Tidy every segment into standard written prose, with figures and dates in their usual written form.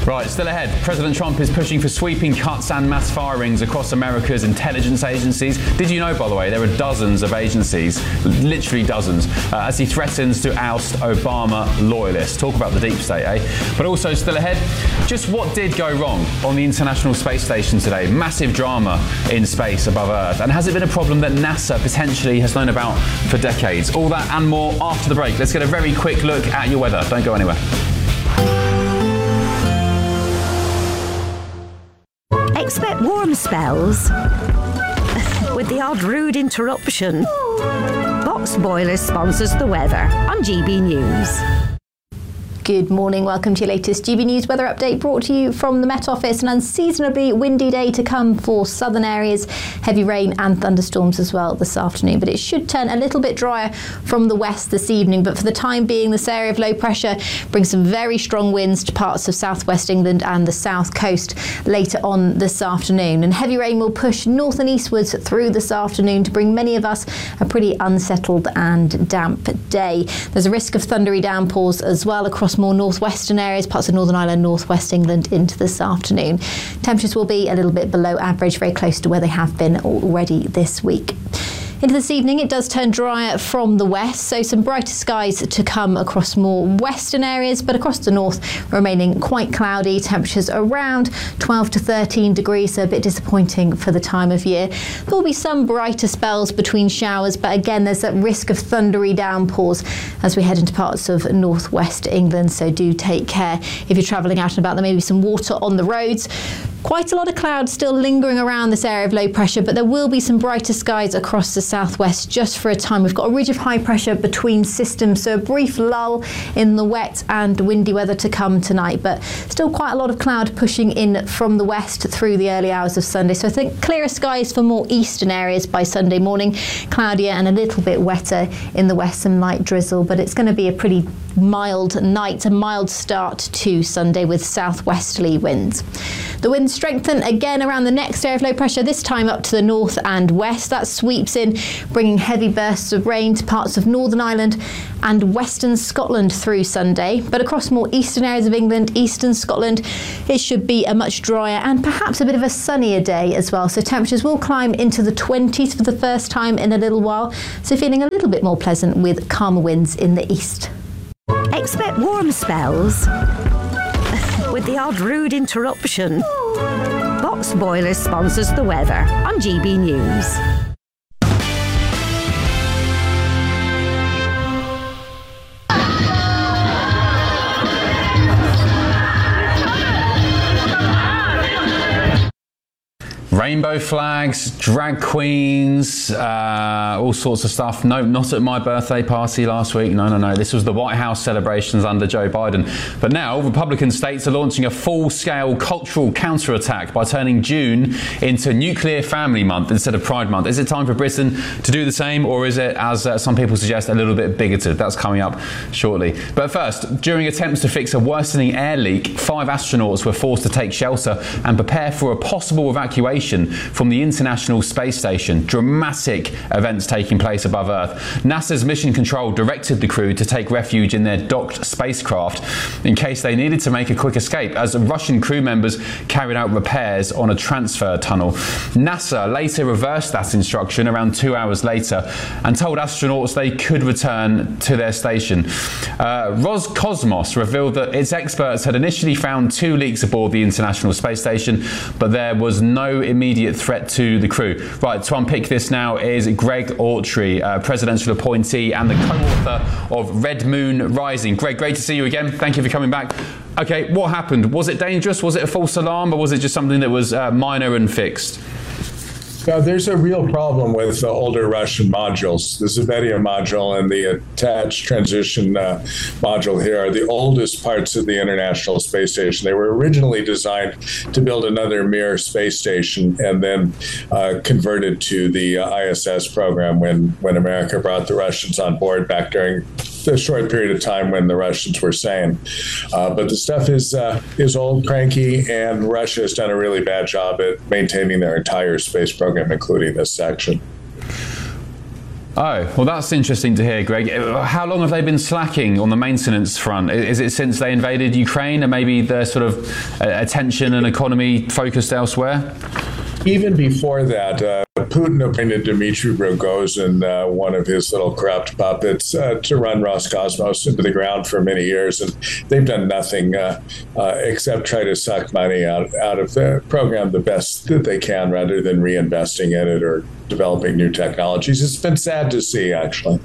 Right, still ahead. President Trump is pushing for sweeping cuts and mass firings across America's intelligence agencies. Did you know, by the way, there are dozens of agencies, literally dozens, as he threatens to oust Obama loyalists. Talk about the deep state, eh? But also still ahead, just what did go wrong on the International Space Station today? Massive drama in space above Earth. And has it been a problem that NASA potentially has known about for decades? All that and more after the break. Let's get a very quick look at your weather. Don't go anywhere. Expect warm spells with the odd rude interruption. Box Boilers sponsors the weather on GB News. Good morning, welcome to your latest GB News weather update brought to you from the Met Office. An unseasonably windy day to come for southern areas, heavy rain and thunderstorms as well this afternoon, but it should turn a little bit drier from the west this evening. But for the time being, this area of low pressure brings some very strong winds to parts of southwest England and the south coast later on this afternoon. And heavy rain will push north and eastwards through this afternoon to bring many of us a pretty unsettled and damp day. There's a risk of thundery downpours as well across more northwestern areas, parts of Northern Ireland, northwest England into this afternoon. Temperatures will be a little bit below average, very close to where they have been already this week. Into this evening, it does turn drier from the west, so some brighter skies to come across more western areas, but across the north remaining quite cloudy. Temperatures around 12 to 13 degrees, so a bit disappointing for the time of year. There will be some brighter spells between showers, but again, there's that risk of thundery downpours as we head into parts of northwest England, so do take care if you're travelling out and about. There may be some water on the roads. Quite a lot of clouds still lingering around this area of low pressure, but there will be some brighter skies across the southwest just for a time. We've got a ridge of high pressure between systems, so a brief lull in the wet and windy weather to come tonight, but still quite a lot of cloud pushing in from the west through the early hours of Sunday. So I think clearer skies for more eastern areas by Sunday morning, cloudier and a little bit wetter in the west, some light drizzle, but it's going to be a pretty mild night, a mild start to Sunday with southwesterly winds. The winds strengthen again around the next area of low pressure, this time up to the north and west. That sweeps in, bringing heavy bursts of rain to parts of Northern Ireland and western Scotland through Sunday. But across more eastern areas of England, eastern Scotland, it should be a much drier and perhaps a bit of a sunnier day as well. So temperatures will climb into the 20s for the first time in a little while. So feeling a little bit more pleasant with calmer winds in the east. Expect warm spells with the odd rude interruption. Box Boilers sponsors the weather on GB News. Rainbow flags, drag queens, all sorts of stuff. No, not at my birthday party last week. No. This was the White House celebrations under Joe Biden. But now Republican states are launching a full-scale cultural counterattack by turning June into Nuclear Family Month instead of Pride Month. Is it time for Britain to do the same, or is it, as some people suggest, a little bit bigoted? That's coming up shortly. But first, during attempts to fix a worsening air leak, 5 astronauts were forced to take shelter and prepare for a possible evacuation from the International Space Station. Dramatic events taking place above Earth. NASA's Mission Control directed the crew to take refuge in their docked spacecraft in case they needed to make a quick escape, as Russian crew members carried out repairs on a transfer tunnel. NASA later reversed that instruction around 2 hours later and told astronauts they could return to their station. Roscosmos revealed that its experts had initially found 2 leaks aboard the International Space Station, but there was no immediate threat to the crew. Right, to unpick this now is Greg Autry, presidential appointee and the co-author of Red Moon Rising. Greg, great to see you again. Thank you for coming back. Okay, what happened? Was it dangerous? Was it a false alarm, or was it just something that was minor and fixed? There's a real problem with older Russian modules. The Zvezda module and the attached transition module here are the oldest parts of the International Space Station. They were originally designed to build another Mir space station and then converted to the ISS program when America brought the Russians on board back during the short period of time when the Russians were sane. But the stuff is old, cranky, and Russia has done a really bad job at maintaining their entire space program, including this section. Oh, well, that's interesting to hear, Greg. How long have they been slacking on the maintenance front? Is it since they invaded Ukraine and maybe their sort of attention and economy focused elsewhere? Even before that, Putin appointed Dmitry Rogozin, one of his little corrupt puppets, to run Roscosmos into the ground for many years. And they've done nothing except try to suck money out of the program the best that they can rather than reinvesting in it or developing new technologies. It's been sad to see, actually.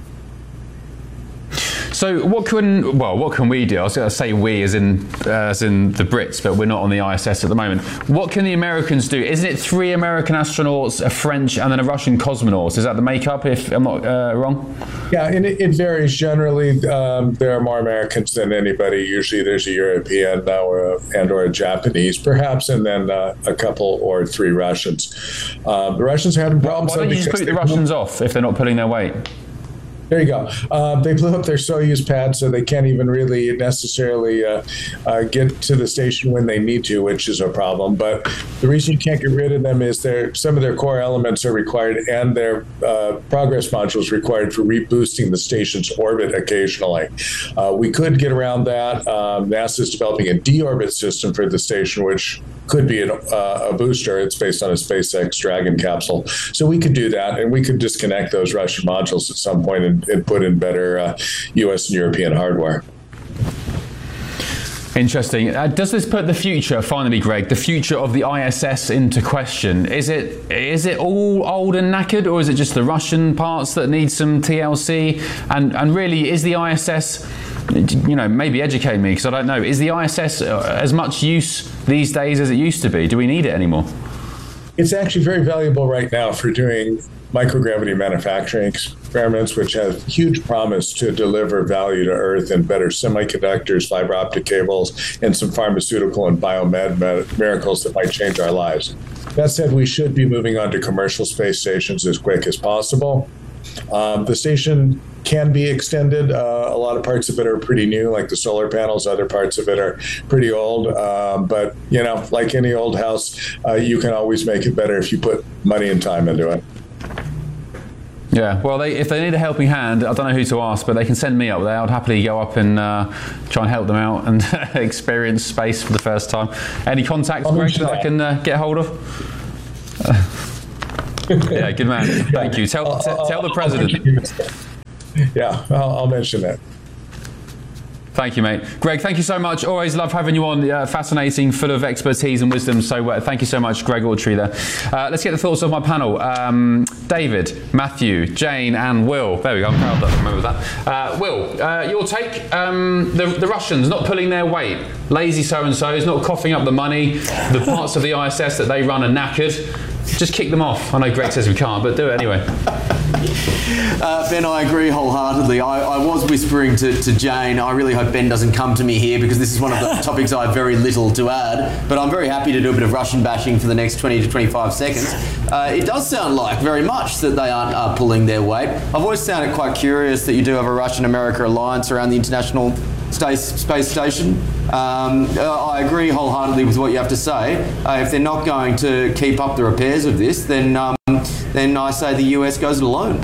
So what can we do? I was going to say we as in the Brits, but we're not on the ISS at the moment. What can the Americans do? Isn't it 3 American astronauts, a French, and then a Russian cosmonaut? Is that the makeup, if I'm not wrong? Yeah, and it varies. Generally, there are more Americans than anybody. Usually there's a European or a Japanese, perhaps, and then a couple or 3 Russians. The Russians are having problems. Why don't you just put the Russians off if they're not pulling their weight? There you go. They blew up their Soyuz pad, so they can't even really necessarily get to the station when they need to, which is a problem. But the reason you can't get rid of them is some of their core elements are required, and their progress modules required for reboosting the station's orbit occasionally. We could get around that. NASA is developing a deorbit system for the station, which could be a booster. It's based on a SpaceX Dragon capsule. So we could do that, and we could disconnect those Russian modules at some point and put in better U.S. and European hardware. Interesting. Does this put the future, finally, Greg, the future of the ISS into question? Is it all old and knackered, or is it just the Russian parts that need some TLC? And really, is the ISS, maybe educate me, because I don't know, is the ISS as much use these days as it used to be? Do we need it anymore? It's actually very valuable right now for doing microgravity manufacturing experiments, which have huge promise to deliver value to Earth in better semiconductors, fiber optic cables, and some pharmaceutical and biomed miracles that might change our lives. That said, we should be moving on to commercial space stations as quick as possible. The station can be extended. A lot of parts of it are pretty new, like the solar panels. Other parts of it are pretty old. But, like any old house, you can always make it better if you put money and time into it. Yeah, well, if they need a helping hand, I don't know who to ask, but they can send me up there. I'd happily go up and try and help them out and experience space for the first time. Any contacts, Greg, that I can get hold of? Yeah, good man. Thank you. Tell the president. Yeah, I'll mention that. Thank you, mate. Greg, thank you so much. Always love having you on. Fascinating, full of expertise and wisdom. So thank you so much, Greg Autry there. Let's get the thoughts of my panel. David, Matthew, Jane and Will. There we go. I'm proud that I remember that. Will, your take? The Russians not pulling their weight. Lazy so-and-sos, not coughing up the money. The parts of the ISS that they run are knackered. Just kick them off. I know Greg says we can't, but do it anyway. Ben, I agree wholeheartedly. I was whispering to Jane, I really hope Ben doesn't come to me here because this is one of the topics I have very little to add, but I'm very happy to do a bit of Russian bashing for the next 20 to 25 seconds. It does sound like very much that they aren't pulling their weight. I've always found it quite curious that you do have a Russian-America alliance around the International Space Station. I agree wholeheartedly with what you have to say. If they're not going to keep up the repairs of this, then I say the US goes it alone.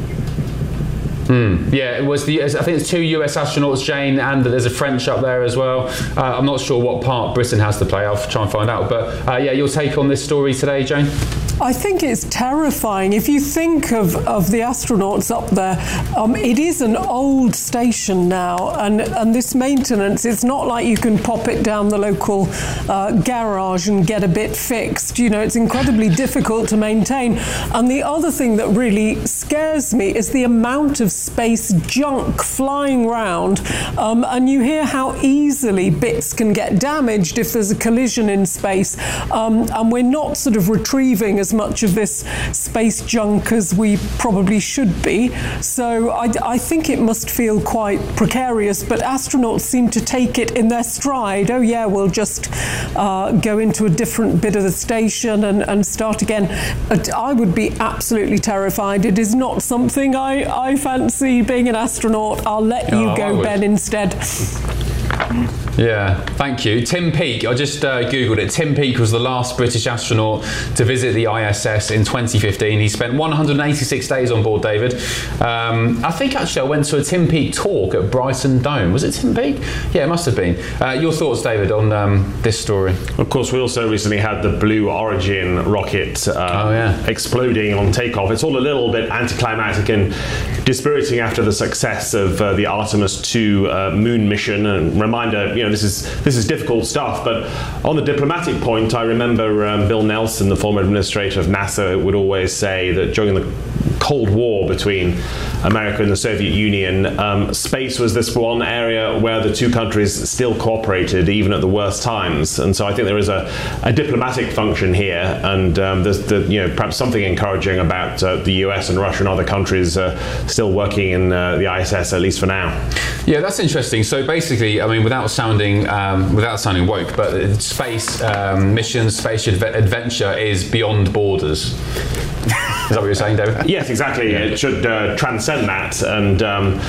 Yeah, it was I think it's 2 US astronauts, Jane, and there's a French up there as well. I'm not sure what part Britain has to play. I'll try and find out. But your take on this story today, Jane? I think it's terrifying. If you think of the astronauts up there, it is an old station now, and this maintenance, it's not like you can pop it down the local garage and get a bit fixed. It's incredibly difficult to maintain. And the other thing that really scares me is the amount of space junk flying around, and you hear how easily bits can get damaged if there's a collision in space, and we're not sort of retrieving as much of this space junk as we probably should be. So I think it must feel quite precarious, but astronauts seem to take it in their stride. Oh yeah, we'll just go into a different bit of the station and start again. I would be absolutely terrified. It is not something I fancy being an astronaut. I'll let you go, Ben, instead. Yeah, thank you. Tim Peake, I just Googled it. Tim Peake was the last British astronaut to visit the ISS in 2015. He spent 186 days on board, David. I think actually I went to a Tim Peake talk at Brighton Dome. Was it Tim Peake? Yeah, it must have been. Your thoughts, David, on this story? Of course, we also recently had the Blue Origin rocket exploding on takeoff. It's all a little bit anticlimactic and dispiriting after the success of the Artemis 2 moon mission. And reminder, this is difficult stuff, but on the diplomatic point, I remember Bill Nelson, the former administrator of NASA, would always say that during the Cold War between America and the Soviet Union, space was this one area where the two countries still cooperated even at the worst times. And so I think there is a diplomatic function here, and there's perhaps something encouraging about the US and Russia and other countries still working in the ISS, at least for now. Yeah, that's interesting. So basically, I mean, without sounding woke, but space missions, space adventure is beyond borders. Is that what you're saying, David? Yes, exactly. Yeah. It should transcend that. And,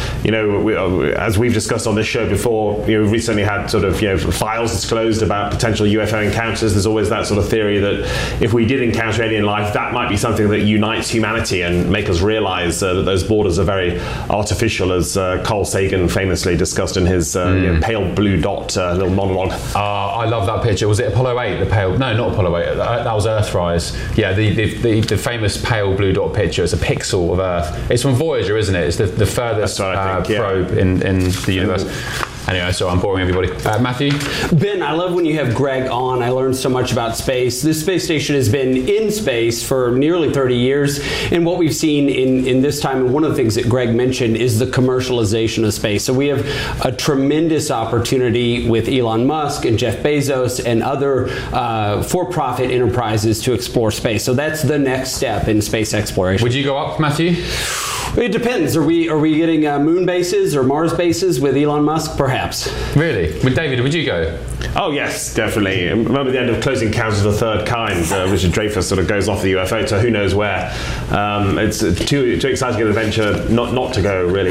as we've discussed on this show before, we've recently had sort of, files disclosed about potential UFO encounters. There's always that sort of theory that if we did encounter alien life, that might be something that unites humanity and make us realize that those borders are very artificial, as Carl Sagan famously discussed in his pale blue dot little monologue. I love that picture. Was it Apollo 8? No, not Apollo 8. That was Earthrise. Yeah, the famous pale blue dot picture. It's a pixel of Earth. It's from Voyager, isn't it? It's the furthest probe in the universe. Anyway, so I'm boring everybody. Matthew? Ben, I love when you have Greg on. I learned so much about space. This space station has been in space for nearly 30 years. And what we've seen in this time, and one of the things that Greg mentioned, is the commercialization of space. So we have a tremendous opportunity with Elon Musk and Jeff Bezos and other for-profit enterprises to explore space. So that's the next step in space exploration. Would you go up, Matthew? It depends. Are we getting moon bases or Mars bases with Elon Musk? Perhaps. Really? With David, would you go? Oh yes, definitely. Remember the end of Close Encounters of the Third Kind? Richard Dreyfuss sort of goes off the UFO to who knows where. It's too exciting an adventure not to go, really.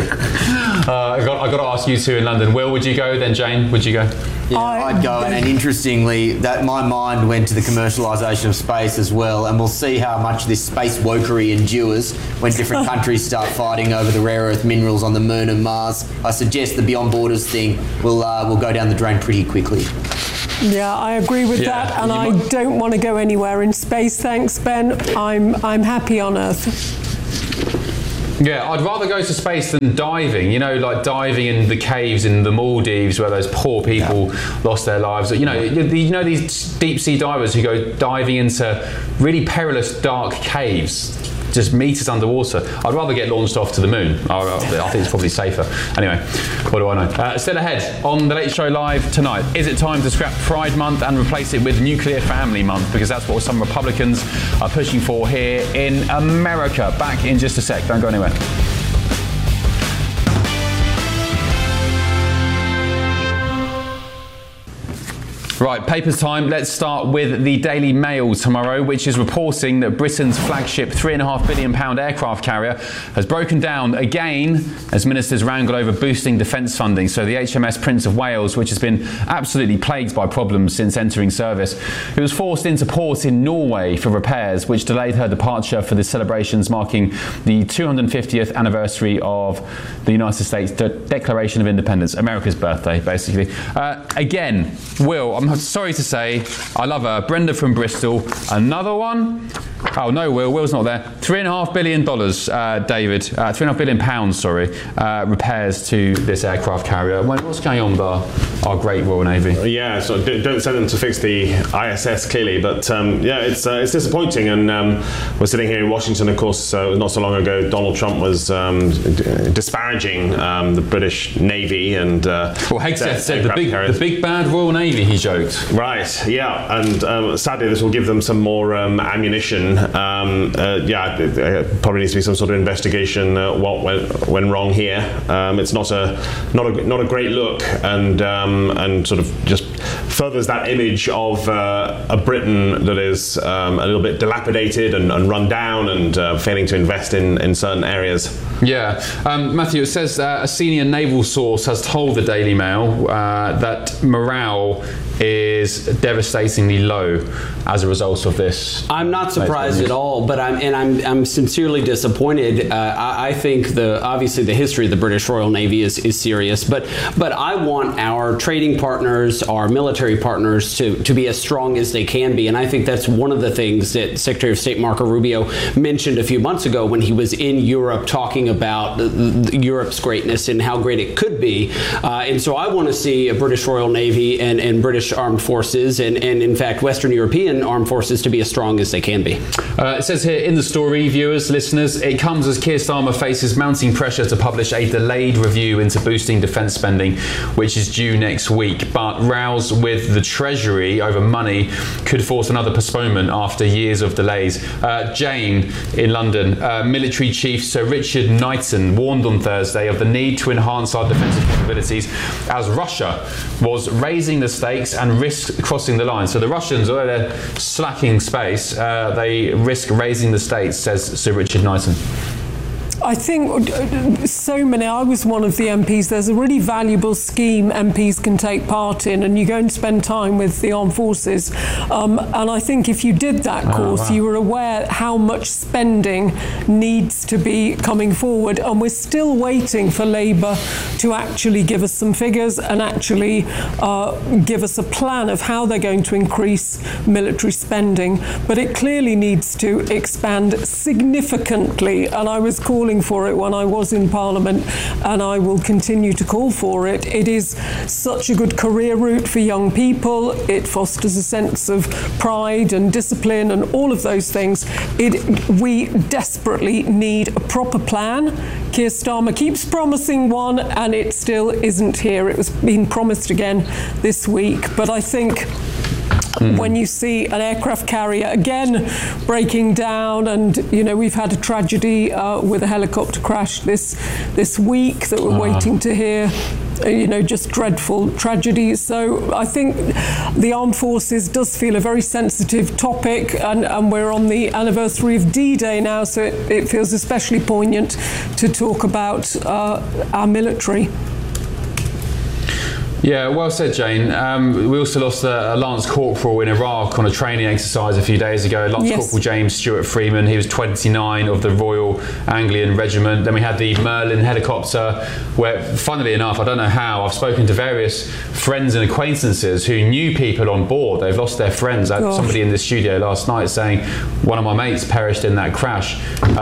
I got to ask you two in London. Will, would you go? Then Jane, would you go? Yeah, I'd go, and interestingly, that my mind went to the commercialisation of space as well, and we'll see how much this space wokery endures when different countries start fighting over the rare earth minerals on the moon and Mars. I suggest the Beyond Borders thing will go down the drain pretty quickly. Yeah, I agree with that, and I don't want to go anywhere in space. Thanks, Ben. I'm happy on Earth. Yeah, I'd rather go to space than diving, like diving in the caves in the Maldives where those poor people lost their lives. These deep sea divers who go diving into really perilous dark caves, just meters underwater. I'd rather get launched off to the moon. I think it's probably safer. Anyway, what do I know? Still ahead on The Late Show Live tonight. Is it time to scrap Pride Month and replace it with Nuclear Family Month? Because that's what some Republicans are pushing for here in America. Back in just a sec. Don't go anywhere. Right, papers time. Let's start with the Daily Mail tomorrow, which is reporting that Britain's flagship £3.5 billion aircraft carrier has broken down again as ministers wrangle over boosting defence funding. So the HMS Prince of Wales, which has been absolutely plagued by problems since entering service, it was forced into port in Norway for repairs, which delayed her departure for the celebrations marking the 250th anniversary of the United States Declaration of Independence, America's birthday, basically. Again, Will, I'm sorry to say, I love her. Brenda from Bristol. Another one? Oh, no, Will's not there. $3.5 billion, David. £3.5 billion, repairs to this aircraft carrier. What's going on with our great Royal Navy? Yeah, so don't send them to fix the ISS, clearly. But, it's disappointing. And we're sitting here in Washington, of course, not so long ago, Donald Trump was disparaging the British Navy. And Hegseth said the big bad Royal Navy, he joked. Right, yeah. And sadly, this will give them some more ammunition. There probably needs to be some sort of investigation what went wrong here. It's not a great look, and sort of just furthers that image of a Britain that is a little bit dilapidated and run down and failing to invest in certain areas. Yeah. Matthew, it says a senior naval source has told the Daily Mail that morale is devastatingly low as a result of this. I'm not surprised at all, but I'm sincerely disappointed. I think obviously the history of the British Royal Navy is serious, but I want our trading partners, our military partners to be as strong as they can be, and I think that's one of the things that Secretary of State Marco Rubio mentioned a few months ago when he was in Europe talking about Europe's greatness and how great it could be. And so I want to see a British Royal Navy and British Armed Forces and in fact Western European Armed Forces to be as strong as they can be. It says here in the story, viewers, listeners, it comes as Keir Starmer faces mounting pressure to publish a delayed review into boosting defence spending, which is due next week. But rows with the Treasury over money could force another postponement after years of delays. Jane in London, military chief Sir Richard Knighton warned on Thursday of the need to enhance our defensive capabilities as Russia was raising the stakes and risk crossing the line. So the Russians, although they're slacking space, they risk raising the stakes, says Sir Richard Knighton. I think so many, I was one of the MPs, there's a really valuable scheme MPs can take part in, and you go and spend time with the armed forces. And I think if you did that course, you were aware how much spending needs to be coming forward. And we're still waiting for Labour to actually give us some figures and actually give us a plan of how they're going to increase military spending. But it clearly needs to expand significantly. And I was calling for it when I was in Parliament, and I will continue to call for it. It is such a good career route for young people. It fosters a sense of pride and discipline and all of those things. We desperately need a proper plan. Keir Starmer keeps promising one, and it still isn't here. It was being promised again this week. But I think when you see an aircraft carrier again breaking down, and we've had a tragedy with a helicopter crash this week that we're waiting to hear, just dreadful tragedies. So I think the armed forces does feel a very sensitive topic, and we're on the anniversary of D-Day now, so it feels especially poignant to talk about our military. Yeah, well said, Jane. We also lost a Lance Corporal in Iraq on a training exercise a few days ago. Lance Corporal James Stewart Freeman. He was 29 of the Royal Anglian Regiment. Then we had the Merlin helicopter, where, funnily enough, I don't know how, I've spoken to various friends and acquaintances who knew people on board. They've lost their friends. I had somebody in the studio last night saying one of my mates perished in that crash.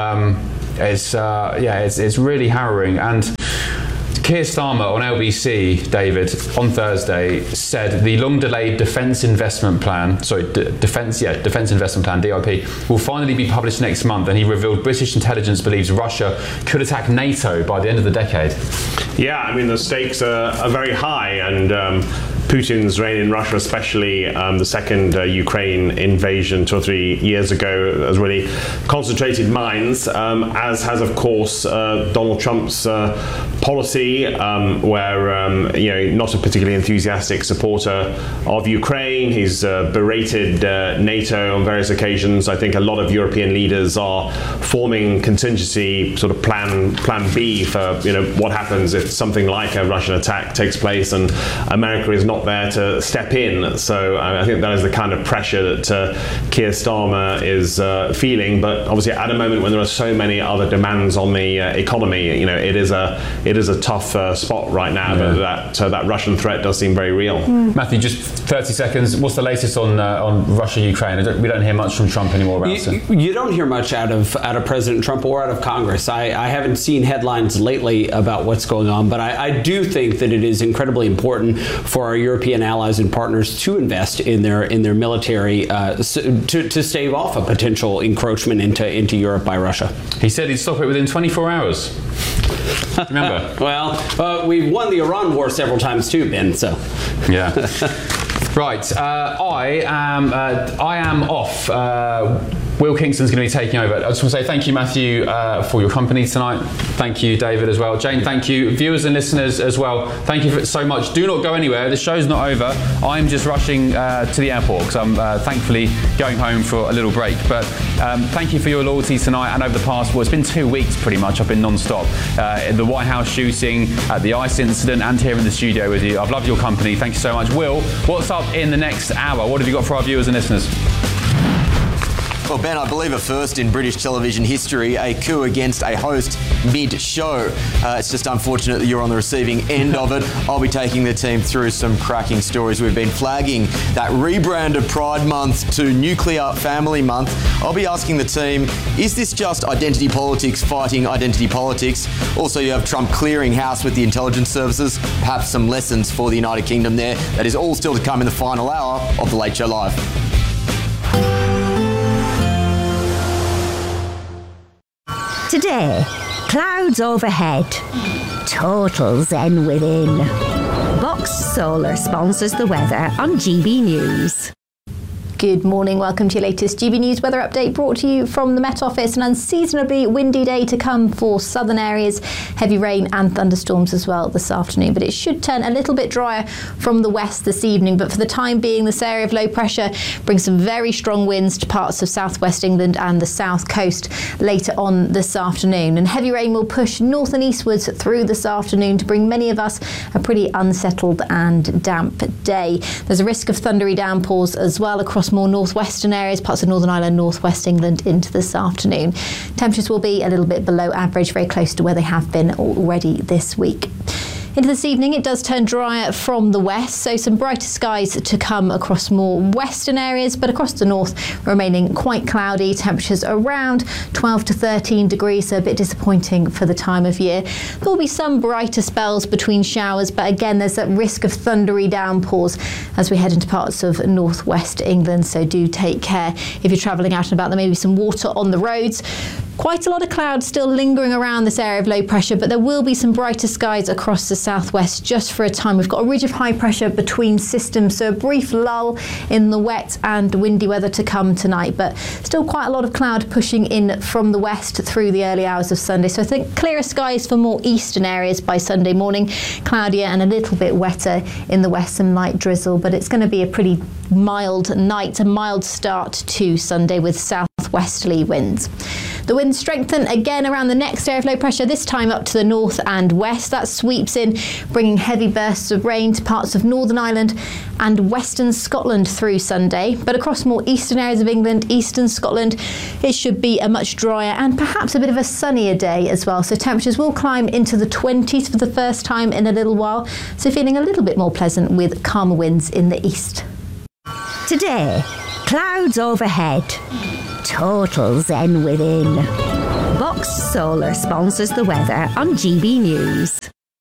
It's really harrowing. And Keir Starmer on LBC, David, on Thursday said the long-delayed Defence Investment Plan, Defence Investment Plan, DIP, will finally be published next month, and he revealed British intelligence believes Russia could attack NATO by the end of the decade. Yeah, I mean, the stakes are very high, and Putin's reign in Russia, especially the second Ukraine invasion 2 or 3 years ago, has really concentrated minds, as has, of course, Donald Trump's policy, where not a particularly enthusiastic supporter of Ukraine. He's berated NATO on various occasions. I think a lot of European leaders are forming contingency sort of plan B for what happens if something like a Russian attack takes place and America is not there to step in. So I think that is the kind of pressure that Keir Starmer is feeling. But obviously, at a moment when there are so many other demands on the economy, it is a tough spot right now. But that Russian threat does seem very real. Matthew, just 30 seconds. What's the latest on Russia-Ukraine? We don't hear much from Trump anymore about it. You don't hear much out of President Trump or out of Congress. I haven't seen headlines lately about what's going on, but I do think that it is incredibly important for our European allies and partners to invest in their military to stave off a potential encroachment into Europe by Russia. He said he'd stop it within 24 hours. Remember? Well, we've won the Iran war several times too, Ben. So yeah. Right, I am off Will Kingston's going to be taking over. I just want to say thank you, Matthew, for your company tonight. Thank you, David, as well. Jane, thank you. Viewers and listeners as well, thank you so much. Do not go anywhere. The show's not over. I'm just rushing to the airport because I'm thankfully going home for a little break. But thank you for your loyalty tonight and over the past, well, it's been 2 weeks pretty much. I've been non-stop. The White House shooting, the ICE incident, and here in the studio with you. I've loved your company. Thank you so much. Will, what's up in the next hour? What have you got for our viewers and listeners? Well, Ben, I believe a first in British television history, a coup against a host mid-show. It's just unfortunate that you're on the receiving end of it. I'll be taking the team through some cracking stories. We've been flagging that rebrand of Pride Month to Nuclear Family Month. I'll be asking the team, is this just identity politics fighting identity politics? Also, you have Trump clearing house with the intelligence services. Perhaps some lessons for the United Kingdom there. That is all still to come in the final hour of The Late Show Live. Today, clouds overhead, total zen within. Box Solar sponsors the weather on GB News. Good morning, welcome to your latest GB News weather update brought to you from the Met Office. An unseasonably windy day to come for southern areas, heavy rain and thunderstorms as well this afternoon, but it should turn a little bit drier from the west this evening. But for the time being, this area of low pressure brings some very strong winds to parts of southwest England and the south coast later on this afternoon. And heavy rain will push north and eastwards through this afternoon to bring many of us a pretty unsettled and damp day. There's a risk of thundery downpours as well across more northwestern areas, parts of Northern Ireland, northwest England into this afternoon. Temperatures will be a little bit below average, very close to where they have been already this week. Into this evening, it does turn drier from the west, so some brighter skies to come across more western areas, but across the north remaining quite cloudy. Temperatures around 12 to 13 degrees, so a bit disappointing for the time of year. There will be some brighter spells between showers, but again, there's that risk of thundery downpours as we head into parts of northwest England, so do take care if you're travelling out and about. There may be some water on the roads. Quite a lot of clouds still lingering around this area of low pressure, but there will be some brighter skies across the southwest just for a time. We've got a ridge of high pressure between systems, so a brief lull in the wet and windy weather to come tonight, but still quite a lot of cloud pushing in from the west through the early hours of Sunday. So I think clearer skies for more eastern areas by Sunday morning, cloudier and a little bit wetter in the west, some light drizzle, but it's going to be a pretty mild night, a mild start to Sunday with southwesterly winds. The winds strengthen again around the next area of low pressure, this time up to the north and west. That sweeps in, bringing heavy bursts of rain to parts of Northern Ireland and western Scotland through Sunday. But across more eastern areas of England, eastern Scotland, it should be a much drier and perhaps a bit of a sunnier day as well. So temperatures will climb into the 20s for the first time in a little while. So feeling a little bit more pleasant with calmer winds in the east. Today, clouds overhead, total zen within. Box Solar sponsors the weather on GB News.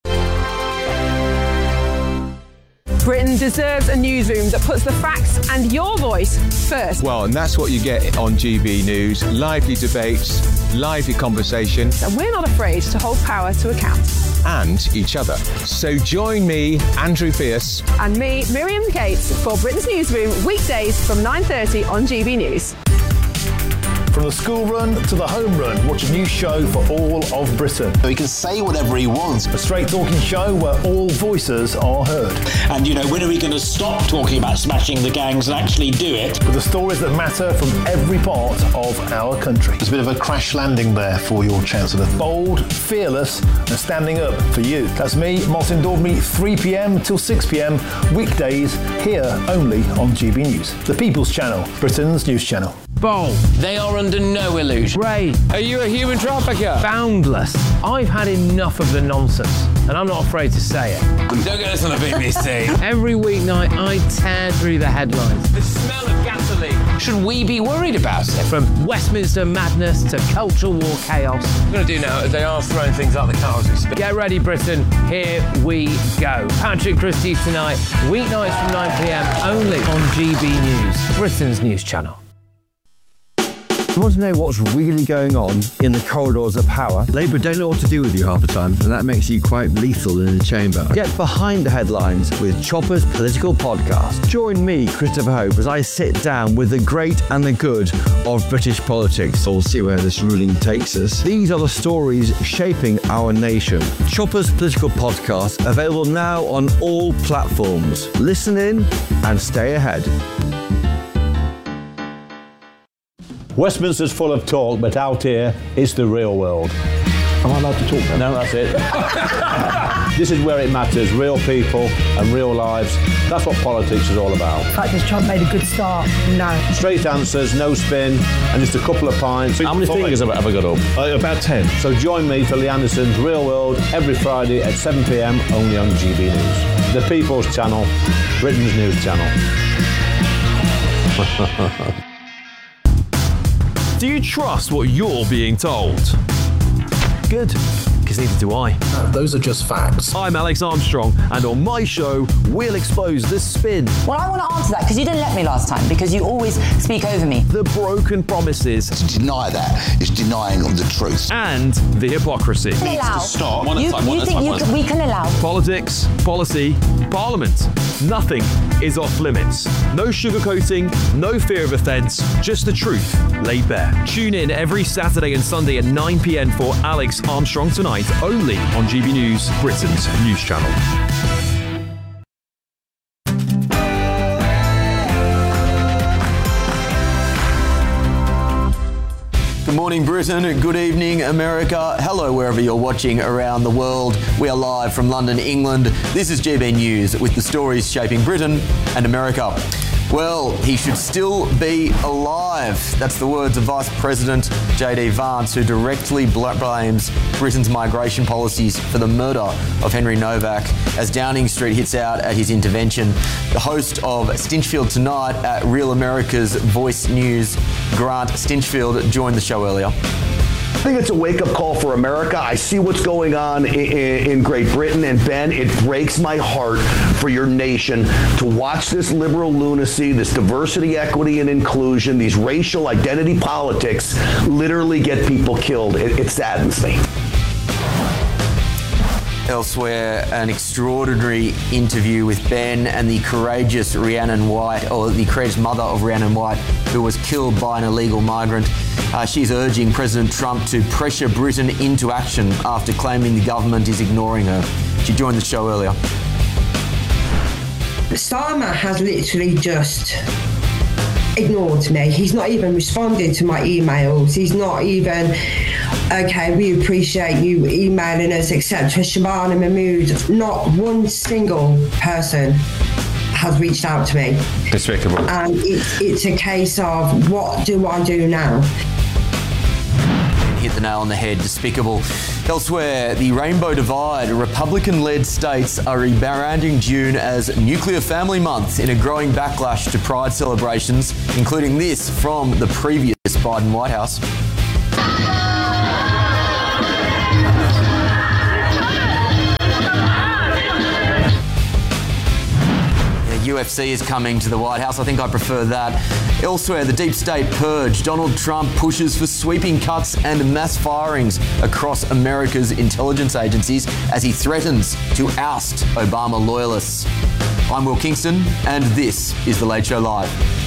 Britain deserves a newsroom that puts the facts and your voice first. Well, and that's what you get on GB News. Lively debates, lively conversation. And we're not afraid to hold power to account. And each other. So join me, Andrew Pierce. And me, Miriam Gates, for Britain's Newsroom, weekdays from 9:30 on GB News. From the school run to the home run, watch a new show for all of Britain. He can say whatever he wants. A straight talking show where all voices are heard. And, you know, when are we going to stop talking about smashing the gangs and actually do it? With the stories that matter from every part of our country. There's a bit of a crash landing there for your Chancellor. Bold, fearless and standing up for you. That's me, Martin Daubney, 3 p.m. till 6 p.m. weekdays here only on GB News. The People's Channel, Britain's news channel. Bold. They are under no illusion. Ray, are you a human trafficker? Boundless. I've had enough of the nonsense, and I'm not afraid to say it. Don't get us on a BBC. Every weeknight, I tear through the headlines. The smell of gasoline. Should we be worried about it? From Westminster madness to cultural war chaos. What I'm going to do now is they are throwing things out the car as we speak. Get ready, Britain. Here we go. Patrick Christie tonight, weeknights from 9 p.m. only on GB News, Britain's news channel. you want to know what's really going on in the corridors of power? Labour don't know what to do with you half the time, and that makes you quite lethal in the chamber. Get behind the headlines with Chopper's Political Podcast. Join me, Christopher Hope, as I sit down with the great and the good of British politics. We'll see where this ruling takes us. These are the stories shaping our nation. Chopper's Political Podcast, available now on all platforms. Listen in and stay ahead. Westminster's full of talk, but out here, it's the real world. Am I allowed to talk now? No, that's it. This is where it matters, real people and real lives. That's what politics is all about. In fact, has Trump made a good start? No. Straight answers, no spin, and just a couple of pints. How many fingers have I got up? About 10. So join me for Lee Anderson's Real World every Friday at 7 p.m, only on GB News. The People's Channel, Britain's news channel. Do you trust what you're being told? Good, because neither do I. Those are just facts. I'm Alex Armstrong, and on my show, we'll expose the spin. Well, I want to answer that, because you didn't let me last time, because you always speak over me. The broken promises. To deny that is denying the truth. And the hypocrisy. Needs to stop. You think we can allow? Politics, policy, parliament. Nothing is off limits. No sugarcoating, no fear of offence, just the truth laid bare. Tune in every Saturday and Sunday at 9 p.m. for Alex Armstrong Tonight, only on GB News, Britain's news channel. Good morning, Britain. Good evening, America. Hello, wherever you're watching around the world. We are live from London, England. This is GB News with the stories shaping Britain and America. Well, he should still be alive. That's the words of Vice President JD Vance, who directly blames Britain's migration policies for the murder of Henry Novak as Downing Street hits out at his intervention. The host of Stinchfield Tonight at Real America's Voice News, Grant Stinchfield, joined the show earlier. I think it's a wake-up call for America. I see what's going on in Great Britain, and Ben, it breaks my heart for your nation to watch this liberal lunacy, this diversity, equity, and inclusion, these racial identity politics literally get people killed. It saddens me. Elsewhere, an extraordinary interview with Ben and the courageous Rhiannon White, or the courageous mother of Rhiannon White, who was killed by an illegal migrant. She's urging President Trump to pressure Britain into action after claiming the government is ignoring her. She joined the show earlier. Starmer has literally just ignored me. He's not even responded to my emails. He's not even, okay, we appreciate you emailing us, etc. Shabana Mahmood, not one single person has reached out to me. Despicable. And it's a case of, what do I do now? Hit the nail on the head, despicable. Elsewhere, the Rainbow Divide, Republican-led states are rebranding June as Nuclear Family Month in a growing backlash to Pride celebrations, including this from the previous Biden White House. UFC is coming to the White House. I think I prefer that. Elsewhere, the deep state purge. Donald Trump pushes for sweeping cuts and mass firings across America's intelligence agencies as he threatens to oust Obama loyalists. I'm Will Kingston, and this is The Late Show Live.